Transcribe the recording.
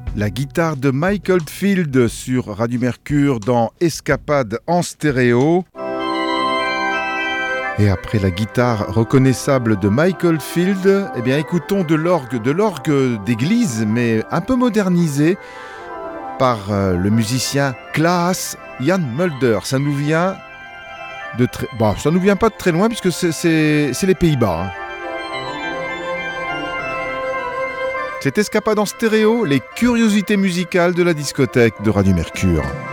La guitare de Mike Oldfield sur Radio Mercure dans Escapade en stéréo. Et après la guitare reconnaissable de Mike Oldfield, eh bien écoutons de l'orgue d'église, mais un peu modernisé par le musicien Klaas Jan Mulder. Ça nous vient ça nous vient pas de très loin puisque c'est les Pays-Bas. Hein. C'est Escapade en stéréo, les curiosités musicales de la discothèque de Radio Mercure.